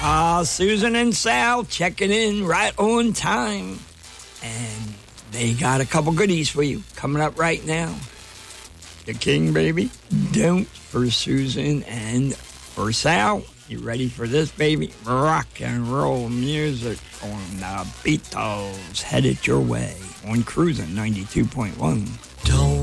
Susan and Sal checking in right on time. And they got a couple goodies for you coming up right now. The King, baby. Don't for Susan and for Sal. You ready for this, baby? Rock and roll music on the Beatles. Headed your way on Cruising 92.1. Don't